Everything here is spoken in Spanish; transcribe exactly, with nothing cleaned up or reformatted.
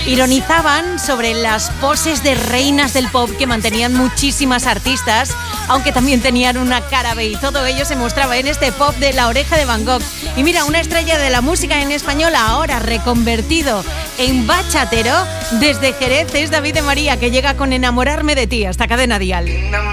Ironizaban sobre las poses de reinas del pop que mantenían muchísimas artistas, aunque también tenían una cara B, y todo ello se mostraba en este pop de La Oreja de Van Gogh. Y mira, una estrella de la música en español ahora reconvertido en bachatero desde Jerez es David de María, que llega con Enamorarme de ti hasta Cadena Dial.